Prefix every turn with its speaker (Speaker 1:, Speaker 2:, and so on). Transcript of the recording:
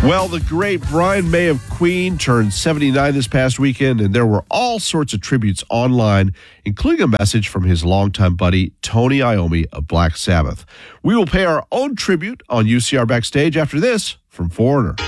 Speaker 1: Well, the great Brian May of Queen turned 79 this past weekend, and there were all sorts of tributes online, including a message from his longtime buddy, Tony Iommi of Black Sabbath. We will pay our own tribute on UCR Backstage after this from Foreigner.